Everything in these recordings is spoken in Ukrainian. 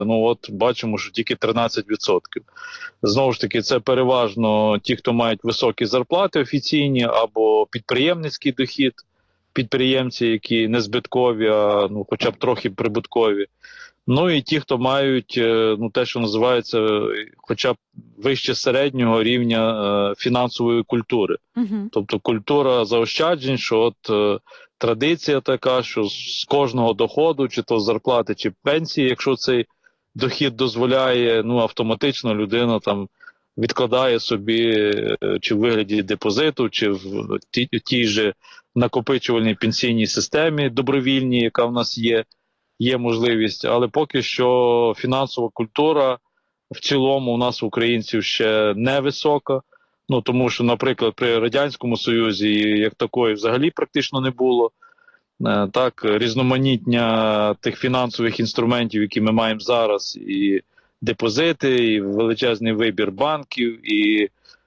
Ну от бачимо, що тільки 13%. Знову ж таки, це переважно ті, хто мають високі зарплати офіційні або підприємницький дохід, підприємці, які не збиткові, а ну, хоча б трохи прибуткові. Ну і ті, хто мають ну, те, що називається хоча б вище середнього рівня фінансової культури. Тобто культура заощаджень, що от традиція така, що з кожного доходу, чи то зарплати, чи пенсії, якщо цей дохід дозволяє, ну автоматично людина там відкладає собі чи в вигляді депозиту, чи в тій же накопичувальній пенсійній системі добровільній, яка в нас є можливість, але поки що фінансова культура в цілому у нас, українців, ще не висока. Ну, тому що, наприклад, при Радянському Союзі як такої взагалі практично не було. Так, різноманіття тих фінансових інструментів, які ми маємо зараз, і депозити, і величезний вибір банків, і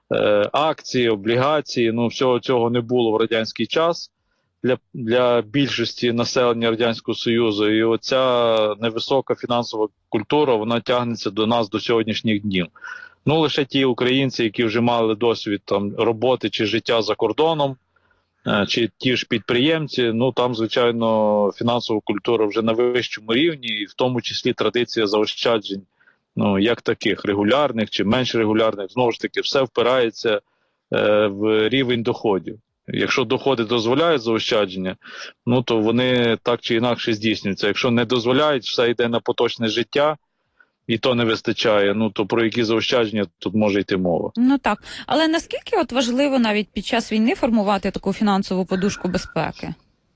акції, облігації, ну, всього цього не було в радянський час для більшості населення Радянського Союзу. І оця невисока фінансова культура, вона тягнеться до нас до сьогоднішніх днів. Ну, лише ті українці, які вже мали досвід там роботи чи життя за кордоном, чи ті ж підприємці, ну там, звичайно, фінансова культура вже на вищому рівні, і в тому числі традиція заощаджень, ну, як таких, регулярних чи менш регулярних, знову ж таки, все впирається в рівень доходів. Якщо доходи дозволяють заощадження, ну то вони так чи інакше здійснюються. Якщо не дозволяють, все йде на поточне життя, і то не вистачає, ну то про які заощадження тут може йти мова. Ну так, але наскільки от важливо навіть під час війни формувати таку фінансову подушку безпеки?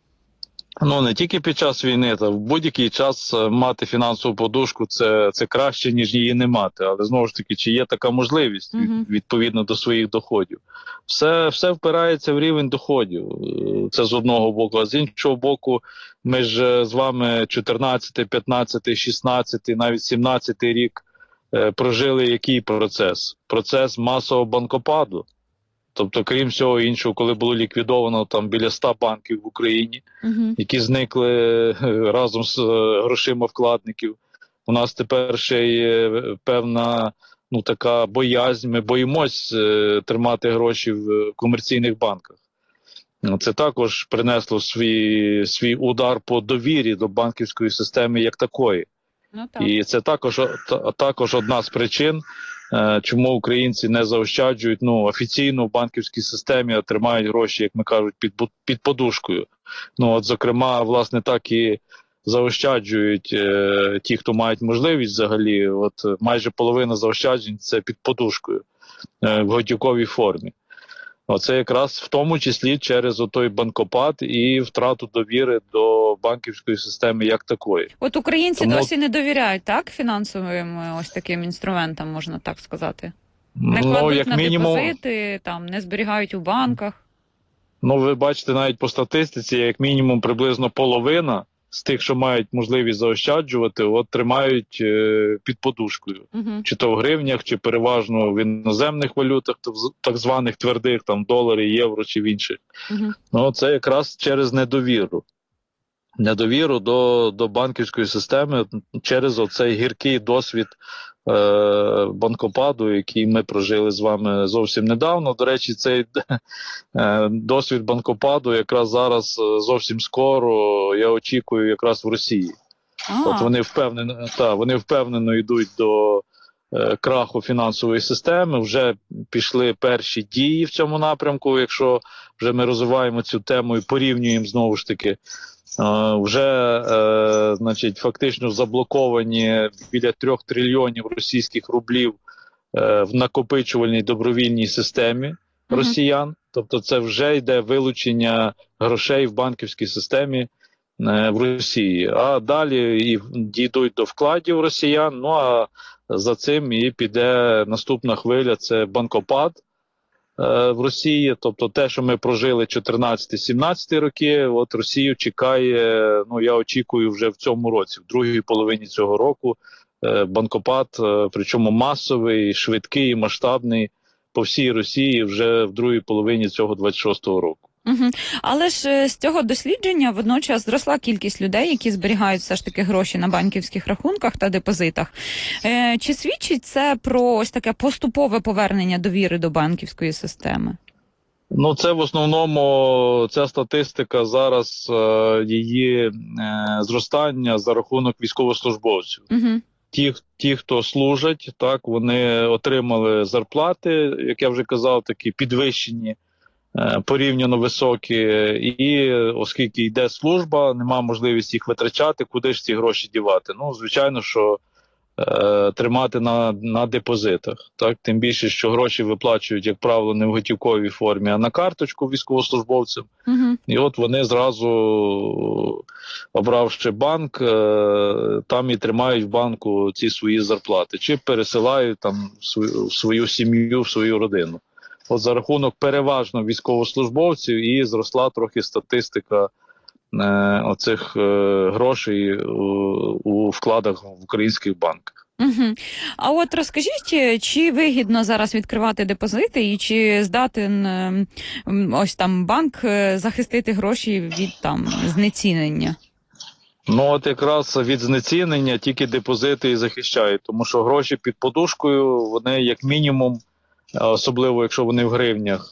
Ну, не тільки під час війни, та в будь-який час мати фінансову подушку це краще, ніж її не мати. Але знову ж таки, чи є така можливість відповідно до своїх доходів? Все впирається в рівень доходів. Це з одного боку. А з іншого боку, ми ж з вами 14, 15, 16, навіть 17 рік прожили який процес? Процес масового банкопаду. Тобто, крім всього іншого, коли було ліквідовано там біля 100 банків в Україні, які зникли разом з грошима вкладників, у нас тепер ще є певна ну, така боязнь, ми боїмось тримати гроші в комерційних банках. Це також принесло свій удар по довірі до банківської системи як такої. Ну, так. І це також одна з причин, чому українці не заощаджують ну, офіційно в банківській системі, а тримають гроші, як ми кажуть, під подушкою. Ну, от, зокрема, власне, так і заощаджують ті, хто мають можливість взагалі. От майже половина заощаджень – це під подушкою в готівковій формі. Оце якраз в тому числі через отой банкопад і втрату довіри до банківської системи як такої. От українці досі не довіряють, так, фінансовим ось таким інструментам, можна так сказати? Не кладуть як на депозити, там, не зберігають у банках? Ну, ви бачите, навіть по статистиці, як мінімум приблизно половина з тих, що мають можливість заощаджувати, от тримають під подушкою. Чи то в гривнях, чи переважно в іноземних валютах, так званих твердих, там долари, євро чи в інших. Ну, це якраз через недовіру. Недовіру до банківської системи через оцей гіркий досвід банкопаду, який ми прожили з вами зовсім недавно. До речі, цей досвід банкопаду якраз зараз зовсім скоро я очікую якраз в Росії. От вони впевнено йдуть до краху фінансової системи, вже пішли перші дії в цьому напрямку, якщо вже ми розвиваємо цю тему і порівнюємо знову ж таки. Вже, значить, фактично заблоковані біля 3 трильйонів російських рублів в накопичувальній добровільній системі росіян. Тобто це вже йде вилучення грошей в банківській системі в Росії. А далі і дійдуть до вкладів росіян, ну а за цим і піде наступна хвиля – це банкопад в Росії, тобто те, що ми прожили 14-17 роки, от Росію чекає, ну я очікую вже в цьому році, в другій половині цього року, банкопад, причому масовий, швидкий, масштабний по всій Росії вже в другій половині цього 26-го року. Угу. Але ж з цього дослідження водночас зросла кількість людей, які зберігають все ж таки гроші на банківських рахунках та депозитах. Чи свідчить це про ось таке поступове повернення довіри до банківської системи? Ну, це в основному, ця статистика зараз, її зростання за рахунок військовослужбовців. Угу. Ті, хто служать, так, вони отримали зарплати, як я вже казав, такі підвищені, порівняно високі, і оскільки йде служба, нема можливості їх витрачати, куди ж ці гроші дівати? Ну, звичайно, що тримати на депозитах. Так? Тим більше, що гроші виплачують, як правило, не в готівковій формі, а на карточку військовослужбовцям. Угу. І от вони зразу, обравши банк, там і тримають в банку ці свої зарплати, чи пересилають там в свою сім'ю, в свою родину. От за рахунок переважно військовослужбовців і зросла трохи статистика оцих грошей у вкладах в українських банках. Угу. А от розкажіть, чи вигідно зараз відкривати депозити і чи здатен ось там банк захистити гроші від там знецінення? Ну от якраз від знецінення тільки депозити і захищають, тому що гроші під подушкою, вони як мінімум, особливо якщо вони в гривнях,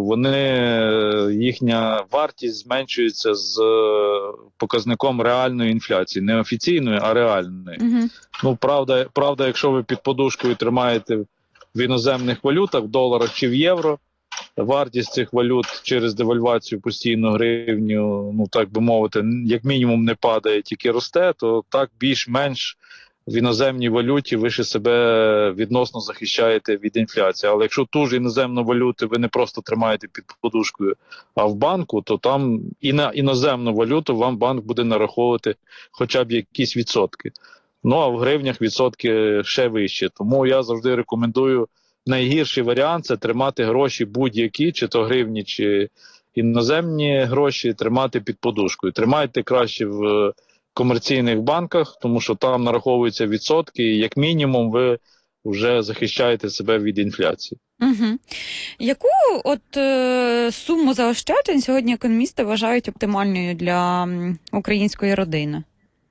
їхня вартість зменшується з показником реальної інфляції, не офіційної, а реальної. Угу. Ну, правда, якщо ви під подушкою тримаєте в іноземних валютах, в доларах чи в євро, вартість цих валют через девальвацію постійно гривню, ну так би мовити, як мінімум не падає, тільки росте, то так більш-менш в іноземній валюті ви ще себе відносно захищаєте від інфляції. Але якщо ту ж іноземну валюту ви не просто тримаєте під подушкою, а в банку, то там і на іноземну валюту вам банк буде нараховувати хоча б якісь відсотки. Ну, а в гривнях відсотки ще вищі. Тому я завжди рекомендую, найгірший варіант – це тримати гроші будь-які, чи то гривні, чи іноземні гроші, тримати під подушкою. Тримайте краще в комерційних банках, тому що там нараховуються відсотки, і як мінімум ви вже захищаєте себе від інфляції. Угу. Яку суму заощаджень сьогодні економісти вважають оптимальною для української родини?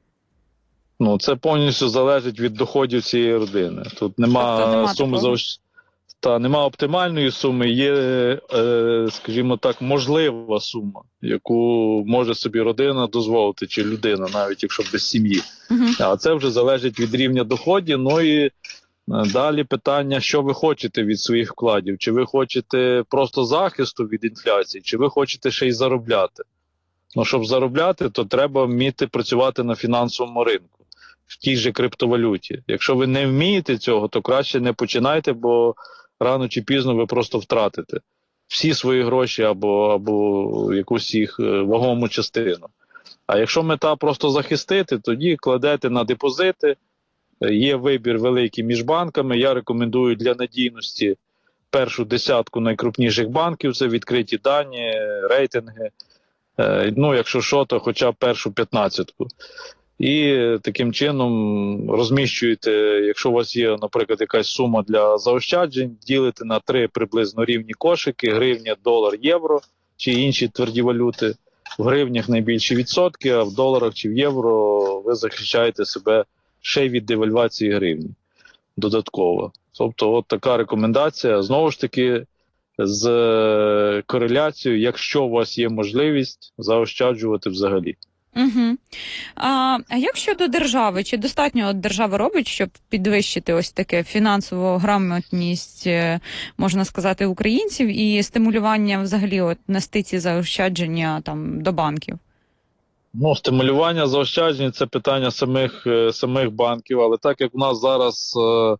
Ну, це повністю залежить від доходів цієї родини. Тут нема суми заощаджень. Та нема оптимальної суми, є, скажімо так, можлива сума, яку може собі родина дозволити, чи людина, навіть якщо без сім'ї. А це вже залежить від рівня доходів. Ну і далі питання, що ви хочете від своїх вкладів. Чи ви хочете просто захисту від інфляції, чи ви хочете ще й заробляти. Ну, щоб заробляти, то треба вміти працювати на фінансовому ринку, в тій же криптовалюті. Якщо ви не вмієте цього, то краще не починайте, бо рано чи пізно ви просто втратите всі свої гроші або якусь їх вагому частину. А якщо мета просто захистити, тоді кладете на депозити. Є вибір великий між банками. Я рекомендую для надійності першу десятку найкрупніших банків. Це відкриті дані, рейтинги. Ну, якщо що, то хоча б першу 15-ку. І таким чином розміщуєте, якщо у вас є, наприклад, якась сума для заощаджень, ділите на 3 приблизно рівні кошики: гривня, долар, євро чи інші тверді валюти. В гривнях найбільші відсотки, а в доларах чи в євро ви захищаєте себе ще й від девальвації гривні додатково. Тобто от така рекомендація. Знову ж таки, з кореляцією, якщо у вас є можливість заощаджувати взагалі. Угу. А як щодо держави? Чи достатньо держава робить, щоб підвищити ось таке фінансову грамотність, можна сказати, українців і стимулювання взагалі нести ці заощадження там до банків? Ну, стимулювання заощаджень – це питання самих банків, але так як у нас зараз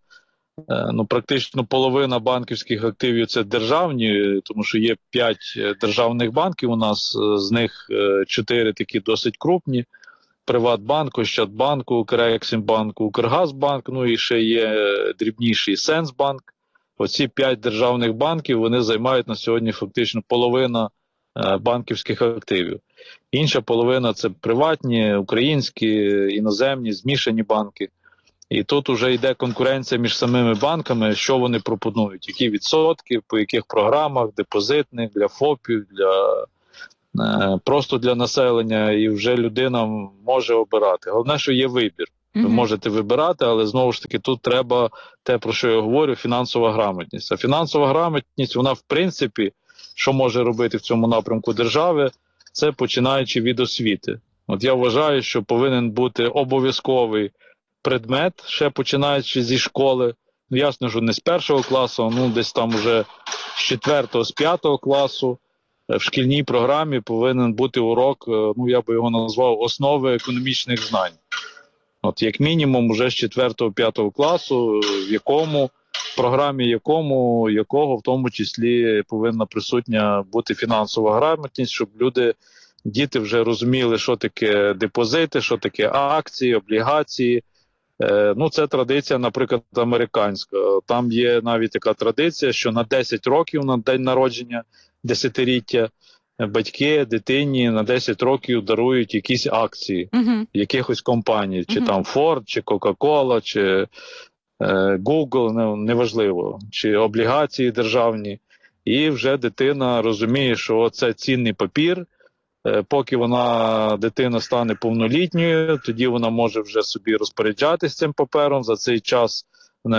практично половина банківських активів – це державні, тому що є 5 державних банків у нас, з них 4 такі досить крупні: Приватбанк, Ощадбанк, Укрексімбанк, Укргазбанк, ну і ще є дрібніший Сенсбанк. Оці 5 державних банків, вони займають на сьогодні фактично половина банківських активів. Інша половина – це приватні, українські, іноземні, змішані банки. І тут вже йде конкуренція між самими банками, що вони пропонують, які відсотки, по яких програмах, депозитних, для ФОПів, для просто для населення, і вже людина може обирати. Головне, що є вибір. Ви можете вибирати, але знову ж таки тут треба те, про що я говорю, фінансова грамотність. А фінансова грамотність, вона в принципі, що може робити в цьому напрямку держави, це починаючи від освіти. От я вважаю, що повинен бути обов'язковий предмет, ще починаючи зі школи. Ну, ясно, що не з 1 класу, ну десь там вже з 4-го, з 5-го класу в шкільній програмі повинен бути урок, ну я би його назвав, основи економічних знань. От як мінімум вже з 4-5 класу, в програмі якого в тому числі повинна присутня бути фінансова грамотність, щоб діти вже розуміли, що таке депозити, що таке акції, облігації. Ну, це традиція, наприклад, американська. Там є навіть така традиція, що на 10 років, на день народження, десятиріття, батьки дитині на 10 років дарують якісь акції якихось компаній, чи там Ford, чи Coca-Cola, чи Google, неважливо, чи облігації державні. І вже дитина розуміє, що це цінний папір. Поки дитина стане повнолітньою, тоді вона може вже собі розпоряджатися цим папером, за цей час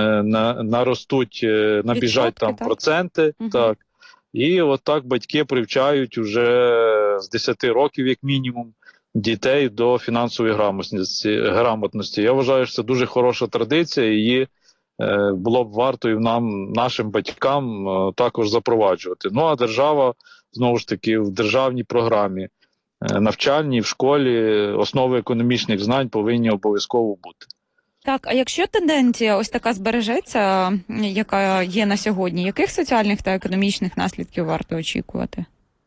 набіжать там проценти. Так. І от так батьки привчають вже з 10 років, як мінімум, дітей до фінансової грамотності. Я вважаю, що це дуже хороша традиція, і її було б варто і нашим батькам також запроваджувати. Ну, а держава, знову ж таки, в державній програмі навчальній, в школі, основи економічних знань повинні обов'язково бути. Так, а якщо тенденція ось така збережеться, яка є на сьогодні, яких соціальних та економічних наслідків варто очікувати?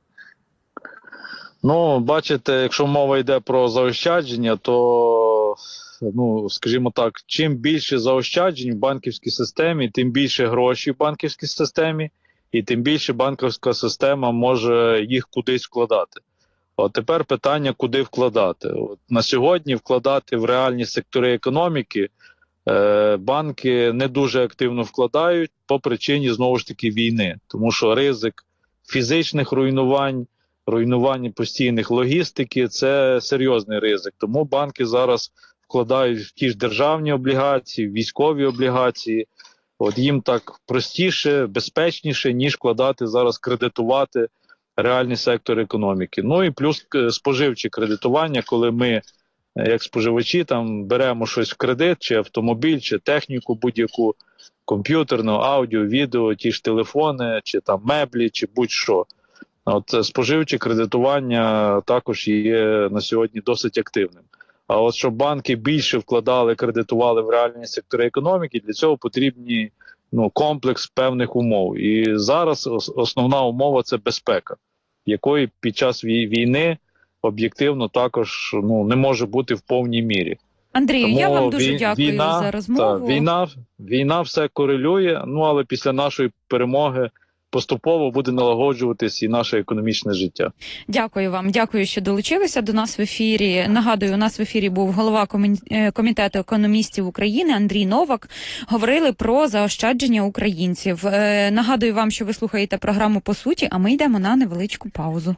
Ну, бачите, якщо мова йде про заощадження, то, ну, скажімо так, чим більше заощаджень в банківській системі, тим більше грошей в банківській системі, і тим більше банківська система може їх кудись вкладати. От тепер питання, куди вкладати. От на сьогодні вкладати в реальні сектори економіки банки не дуже активно вкладають по причині, знову ж таки, війни. Тому що ризик фізичних руйнувань постійних логістики – це серйозний ризик. Тому банки зараз вкладають в ті ж державні облігації, військові облігації. От їм так простіше, безпечніше, ніж вкладати зараз, кредитувати реальний сектор економіки. Ну і плюс споживче кредитування, коли ми, як споживачі, там беремо щось в кредит, чи автомобіль, чи техніку будь-яку, комп'ютерну, аудіо, відео, ті ж телефони, чи там меблі, чи будь-що. От споживче кредитування також є на сьогодні досить активним. А от щоб банки більше вкладали, кредитували в реальні сектори економіки, для цього потрібні комплекс певних умов. І зараз основна умова – це безпека, якої під час війни об'єктивно також не може бути в повній мірі. Андрію, я вам дуже дякую за розмову. Війна все корелює, але після нашої перемоги поступово буде налагоджуватись і наше економічне життя. Дякую вам. Дякую, що долучилися до нас в ефірі. Нагадую, у нас в ефірі був голова Комітету економістів України Андрій Новак. Говорили про заощадження українців. Нагадую вам, що ви слухаєте програму «По суті», а ми йдемо на невеличку паузу.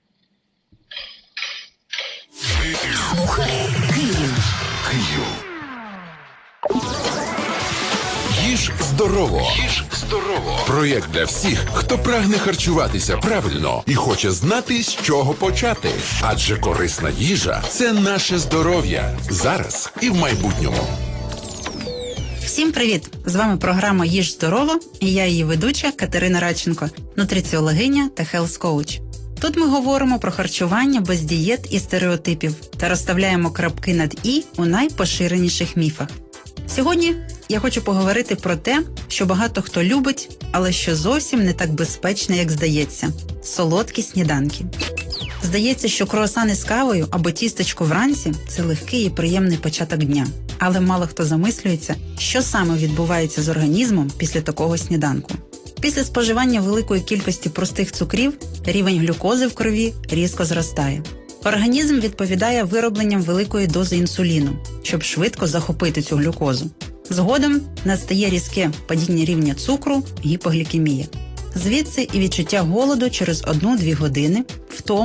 Слухай Київ. Їж здорово. Проєкт для всіх, хто прагне харчуватися правильно і хоче знати, з чого почати. Адже корисна їжа – це наше здоров'я. Зараз і в майбутньому. Всім привіт! З вами програма «Їж здорово» і я її ведуча Катерина Радченко, нутриціологиня та хелс-коуч. Тут ми говоримо про харчування без дієт і стереотипів та розставляємо крапки над «і» у найпоширеніших міфах. Сьогодні я хочу поговорити про те, що багато хто любить, але що зовсім не так безпечно, як здається – солодкі сніданки. Здається, що круасани з кавою або тістечко вранці – це легкий і приємний початок дня. Але мало хто замислюється, що саме відбувається з організмом після такого сніданку. Після споживання великої кількості простих цукрів рівень глюкози в крові різко зростає. Організм відповідає виробленням великої дози інсуліну, щоб швидко захопити цю глюкозу. Згодом настає різке падіння рівня цукру, гіпоглікемія. Звідси і відчуття голоду через 1-2 години, втома,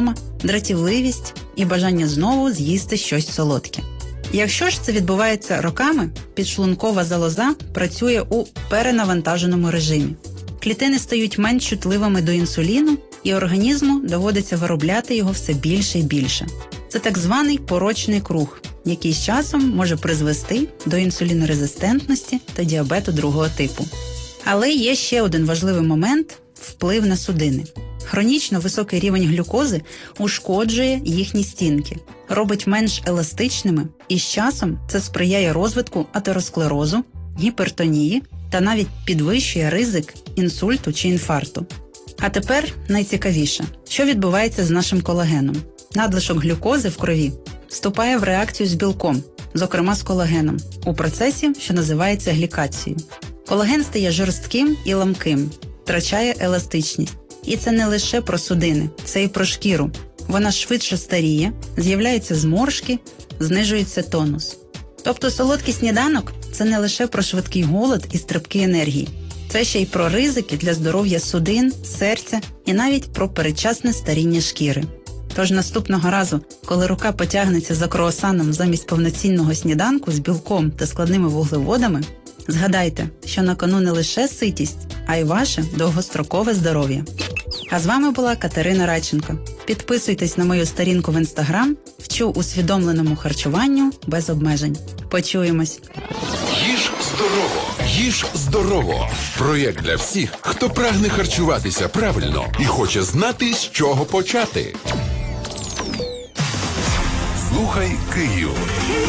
дратівливість і бажання знову з'їсти щось солодке. Якщо ж це відбувається роками, підшлункова залоза працює у перенавантаженому режимі. Клітини стають менш чутливими до інсуліну, і організму доводиться виробляти його все більше і більше. Це так званий порочний круг, який з часом може призвести до інсулінорезистентності та діабету другого типу. Але є ще один важливий момент – вплив на судини. Хронічно високий рівень глюкози ушкоджує їхні стінки, робить менш еластичними, і з часом це сприяє розвитку атеросклерозу, гіпертонії та навіть підвищує ризик інсульту чи інфаркту. А тепер найцікавіше. Що відбувається з нашим колагеном? Надлишок глюкози в крові вступає в реакцію з білком, зокрема з колагеном, у процесі, що називається глікацією. Колаген стає жорстким і ламким, втрачає еластичність. І це не лише про судини, це і про шкіру. Вона швидше старіє, з'являються зморшки, знижується тонус. Тобто солодкий сніданок – це не лише про швидкий голод і стрибки енергії. Це ще й про ризики для здоров'я судин, серця і навіть про передчасне старіння шкіри. Тож наступного разу, коли рука потягнеться за круасаном замість повноцінного сніданку з білком та складними вуглеводами, згадайте, що на кону не лише ситість, а й ваше довгострокове здоров'я. А з вами була Катерина Радченко. Підписуйтесь на мою сторінку в Інстаграм, вчу усвідомленому харчуванню без обмежень. Почуємось! Їж здорово! Їж здорово! Проєкт для всіх, хто прагне харчуватися правильно і хоче знати, з чого почати. Слухай Київ.